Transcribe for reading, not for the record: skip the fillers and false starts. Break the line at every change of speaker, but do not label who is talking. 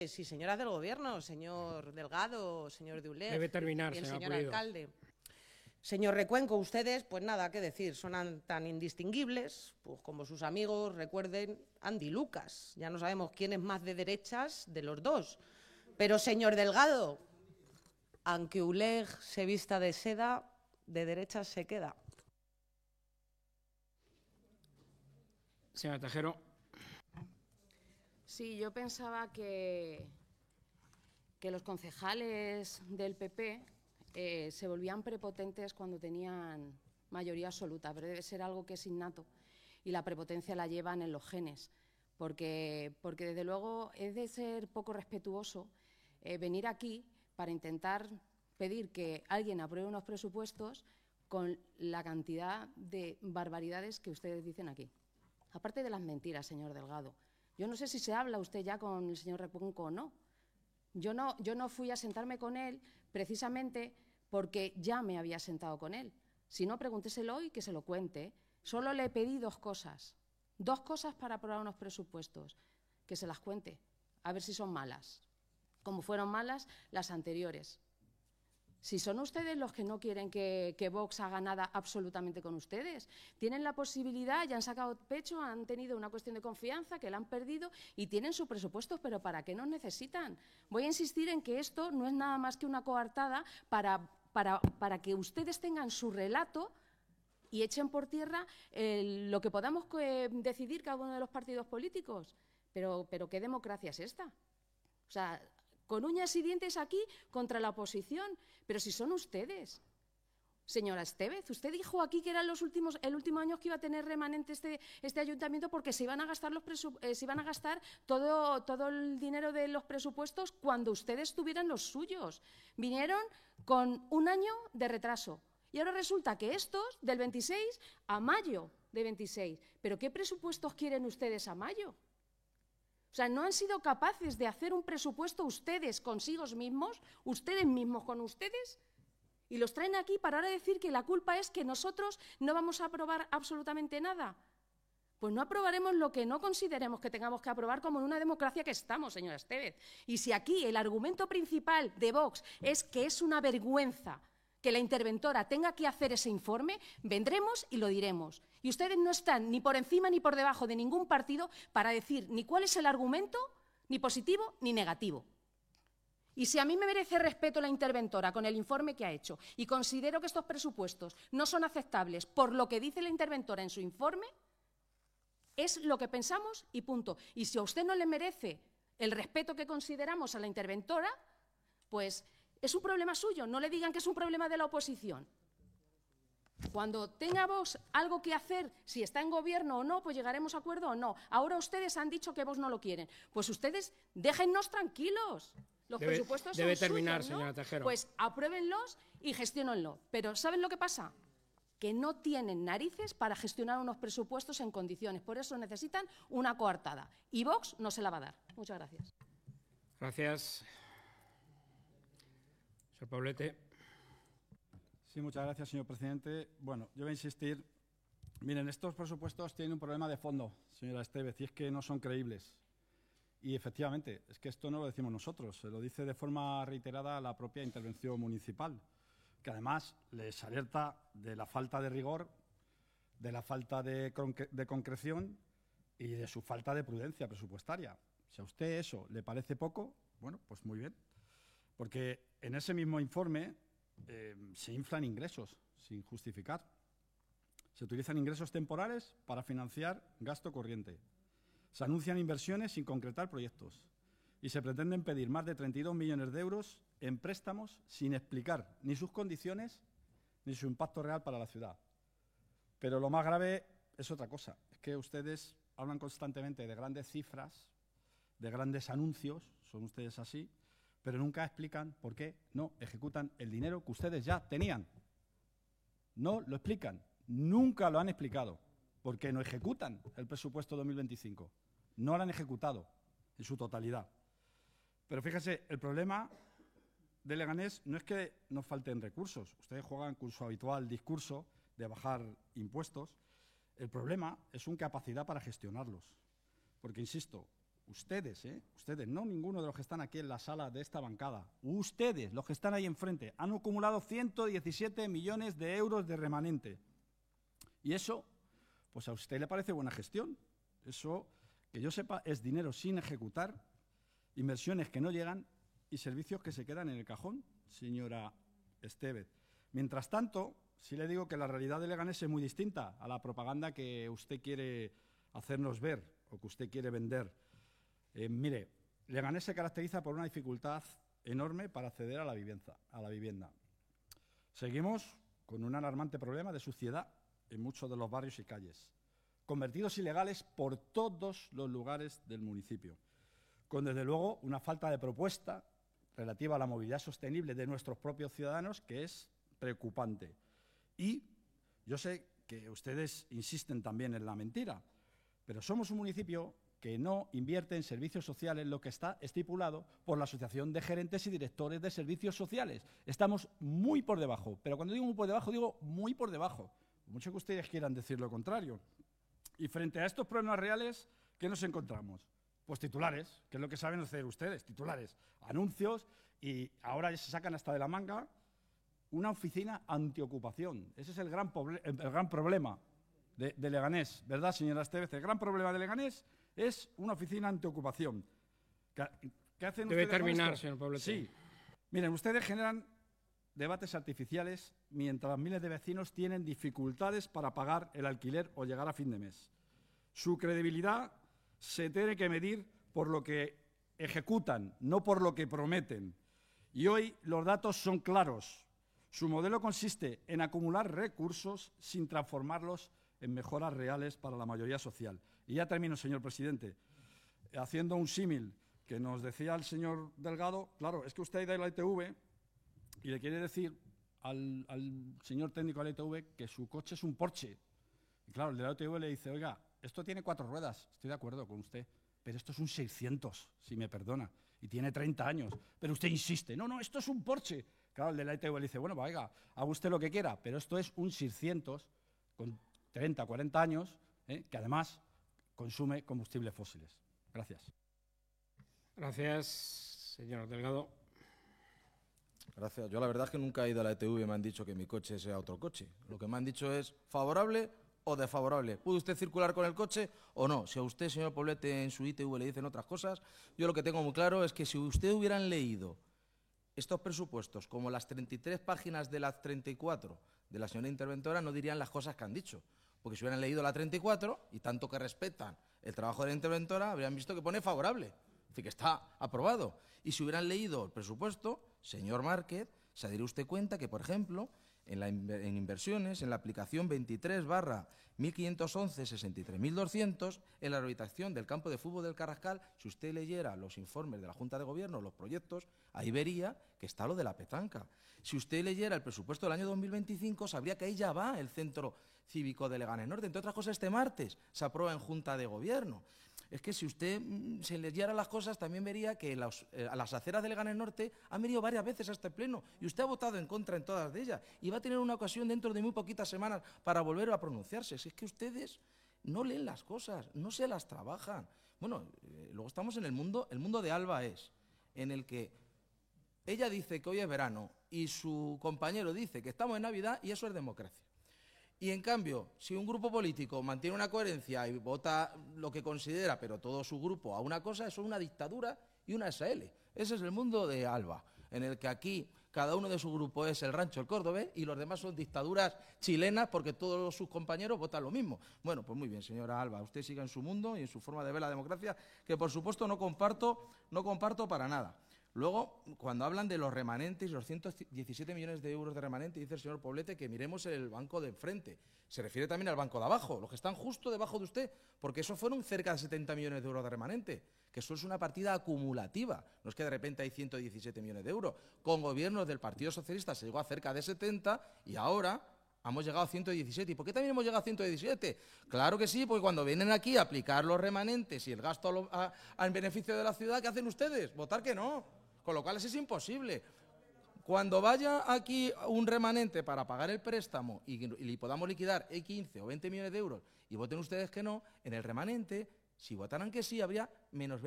Sí, señoras del Gobierno, señor Delgado, señor Deuler.
Debe terminar,
y el señor
Pulido.
alcalde. Señor Recuenco, ustedes, pues nada, qué decir, son tan indistinguibles, pues como sus amigos, recuerden, Andy Lucas. Ya no sabemos quién es más de derechas de los dos. Pero, señor Delgado, aunque Uleg se vista de seda, de derechas se queda.
Señora Tejero.
Sí, yo pensaba que los concejales del PP se volvían prepotentes cuando tenían mayoría absoluta, pero debe ser algo que es innato y la prepotencia la llevan en los genes, porque desde luego es de ser poco respetuoso venir aquí para intentar pedir que alguien apruebe unos presupuestos con la cantidad de barbaridades que ustedes dicen aquí. Aparte de las mentiras, señor Delgado, yo no sé si se habla usted ya con el señor Recuenco o no. Yo no fui a sentarme con él precisamente porque ya me había sentado con él. Si no, pregúnteselo y que se lo cuente. Solo le pedí dos cosas para aprobar unos presupuestos. Que se las cuente, a ver si son malas, como fueron malas las anteriores. Si son ustedes los que no quieren que Vox haga nada absolutamente con ustedes, tienen la posibilidad, ya han sacado pecho, han tenido una cuestión de confianza que la han perdido y tienen sus presupuestos, pero ¿para qué nos necesitan? Voy a insistir en que esto no es nada más que una coartada para que ustedes tengan su relato y echen por tierra lo que podamos decidir cada uno de los partidos políticos. Pero ¿qué democracia es esta? O sea, con uñas y dientes aquí contra la oposición. Pero si son ustedes. Señora Estévez, usted dijo aquí que eran el último año que iba a tener remanente este ayuntamiento porque se iban a gastar todo el dinero de los presupuestos cuando ustedes tuvieran los suyos. Vinieron con un año de retraso. Y ahora resulta que estos, del 26 a mayo de 26. ¿Pero qué presupuestos quieren ustedes a mayo? O sea, ¿no han sido capaces de hacer un presupuesto ustedes consigo mismos, ustedes mismos con ustedes? Y los traen aquí para ahora decir que la culpa es que nosotros no vamos a aprobar absolutamente nada. Pues no aprobaremos lo que no consideremos que tengamos que aprobar como en una democracia que estamos, señora Estévez. Y si aquí el argumento principal de Vox es que es una vergüenza que la interventora tenga que hacer ese informe, vendremos y lo diremos. Y ustedes no están ni por encima ni por debajo de ningún partido para decir ni cuál es el argumento, ni positivo ni negativo. Y si a mí me merece respeto la interventora con el informe que ha hecho y considero que estos presupuestos no son aceptables por lo que dice la interventora en su informe, es lo que pensamos y punto. Y si a usted no le merece el respeto que consideramos a la interventora, pues es un problema suyo, no le digan que es un problema de la oposición. Cuando tenga Vox algo que hacer, si está en gobierno o no, pues llegaremos a acuerdo o no. Ahora ustedes han dicho que Vox no lo quieren. Pues ustedes déjennos tranquilos. Los presupuestos son
debe terminar,
suyos, ¿no?
señora Tejero.
Pues apruébenlos y gestiónenlo. Pero ¿saben lo que pasa? Que no tienen narices para gestionar unos presupuestos en condiciones. Por eso necesitan una coartada. Y Vox no se la va a dar. Muchas gracias.
Gracias. Señor Poblete.
Sí, muchas gracias, señor presidente. Bueno, yo voy a insistir. Miren, estos presupuestos tienen un problema de fondo, señora Estévez, y es que no son creíbles. Y efectivamente, es que esto no lo decimos nosotros, se lo dice de forma reiterada la propia intervención municipal, que además les alerta de la falta de rigor, de la falta de concreción y de su falta de prudencia presupuestaria. Si a usted eso le parece poco, bueno, pues muy bien. Porque en ese mismo informe se inflan ingresos sin justificar. Se utilizan ingresos temporales para financiar gasto corriente. Se anuncian inversiones sin concretar proyectos. Y se pretenden pedir más de 32 millones de euros en préstamos sin explicar ni sus condiciones ni su impacto real para la ciudad. Pero lo más grave es otra cosa. Es que ustedes hablan constantemente de grandes cifras, de grandes anuncios, son ustedes así, pero nunca explican por qué no ejecutan el dinero que ustedes ya tenían. No lo explican, nunca lo han explicado, porque no ejecutan el presupuesto 2025. No lo han ejecutado en su totalidad. Pero fíjese, el problema de Leganés no es que nos falten recursos. Ustedes juegan con su habitual discurso de bajar impuestos. El problema es su incapacidad para gestionarlos. Porque, insisto, ustedes, no ninguno de los que están aquí en la sala de esta bancada, ustedes, los que están ahí enfrente, han acumulado 117 millones de euros de remanente. Y eso, pues a usted le parece buena gestión. Eso, que yo sepa, es dinero sin ejecutar, inversiones que no llegan y servicios que se quedan en el cajón, señora Estévez. Mientras tanto, sí le digo que la realidad de Leganés es muy distinta a la propaganda que usted quiere hacernos ver o que usted quiere vender. Mire, Leganés se caracteriza por una dificultad enorme para acceder a la vivienda. Seguimos con un alarmante problema de suciedad en muchos de los barrios y calles, convertidos ilegales por todos los lugares del municipio, con desde luego una falta de propuesta relativa a la movilidad sostenible de nuestros propios ciudadanos que es preocupante. Y yo sé que ustedes insisten también en la mentira, pero somos un municipio que no invierte en servicios sociales lo que está estipulado por la Asociación de Gerentes y Directores de Servicios Sociales. Estamos muy por debajo, pero cuando digo muy por debajo, digo muy por debajo. Mucho que ustedes quieran decir lo contrario. Y frente a estos problemas reales, ¿qué nos encontramos? Pues titulares, que es lo que saben hacer ustedes, titulares, anuncios, y ahora ya se sacan hasta de la manga una oficina antiocupación. Ese es el gran problema de Leganés, ¿verdad, señora Estévez? El gran problema de Leganés es una oficina antiocupación. ¿Qué hacen
Debe
ustedes
terminar,
con esto?
señor Poblete.
Sí. Miren, ustedes generan debates artificiales mientras miles de vecinos tienen dificultades para pagar el alquiler o llegar a fin de mes. Su credibilidad se tiene que medir por lo que ejecutan, no por lo que prometen. Y hoy los datos son claros. Su modelo consiste en acumular recursos sin transformarlos en mejoras reales para la mayoría social. Y ya termino, señor presidente. Haciendo un símil que nos decía el señor Delgado, claro, es que usted ha ido a la ITV y le quiere decir al señor técnico de la ITV que su coche es un Porsche. Y claro, el de la ITV le dice, oiga, esto tiene 4 ruedas, estoy de acuerdo con usted, pero esto es un 600, si me perdona, y tiene 30 años. Pero usted insiste, no, esto es un Porsche. Claro, el de la ITV le dice, bueno, oiga, haga usted lo que quiera, pero esto es un 600 con 30, 40 años, que además consume combustibles fósiles. Gracias.
Gracias, señor Delgado.
Gracias. Yo la verdad es que nunca he ido a la ETV y me han dicho que mi coche sea otro coche. Lo que me han dicho es favorable o desfavorable. ¿Puede usted circular con el coche o no? Si a usted, señor Poblete, en su ITV le dicen otras cosas, yo lo que tengo muy claro es que si usted hubieran leído estos presupuestos como las 33 páginas de las 34 de la señora interventora, no dirían las cosas que han dicho. Porque si hubieran leído la 34, y tanto que respetan el trabajo de la interventora, habrían visto que pone favorable. Es decir, que está aprobado. Y si hubieran leído el presupuesto, señor Márquez, se daría usted cuenta que, por ejemplo, en inversiones, en la aplicación 23/1511-63.200, en la rehabilitación del campo de fútbol del Carrascal, si usted leyera los informes de la Junta de Gobierno, los proyectos, ahí vería que está lo de la petanca. Si usted leyera el presupuesto del año 2025, sabría que ahí ya va el Centro Cívico de Leganés Norte. Entre otras cosas, este martes se aprueba en Junta de Gobierno. Es que si usted se leyera las cosas, también vería que a las aceras de Leganés Norte han venido varias veces a este pleno y usted ha votado en contra en todas de ellas y va a tener una ocasión dentro de muy poquitas semanas para volver a pronunciarse. Si es que ustedes no leen las cosas, no se las trabajan. Bueno, luego estamos en el mundo de Alba es, en el que ella dice que hoy es verano y su compañero dice que estamos en Navidad y eso es democracia. Y en cambio, si un grupo político mantiene una coherencia y vota lo que considera, pero todo su grupo a una cosa, eso es una dictadura y una SL. Ese es el mundo de Alba, en el que aquí cada uno de su grupo es el Rancho El Córdobés y los demás son dictaduras chilenas porque todos sus compañeros votan lo mismo. Bueno, pues muy bien, señora Alba, usted siga en su mundo y en su forma de ver la democracia, que por supuesto no comparto para nada. Luego, cuando hablan de los remanentes y los 117 millones de euros de remanente, dice el señor Poblete que miremos el banco de enfrente. Se refiere también al banco de abajo, los que están justo debajo de usted, porque eso fueron cerca de 70 millones de euros de remanente, que eso es una partida acumulativa. No es que de repente hay 117 millones de euros. Con gobiernos del Partido Socialista se llegó a cerca de 70 y ahora hemos llegado a 117. ¿Y por qué también hemos llegado a 117? Claro que sí, porque cuando vienen aquí a aplicar los remanentes y el gasto en beneficio de la ciudad, ¿qué hacen ustedes? Votar que no. Con lo cual eso es imposible. Cuando vaya aquí un remanente para pagar el préstamo y podamos liquidar 15 o 20 millones de euros y voten ustedes que no, en el remanente, si votaran que sí, habría menos 20.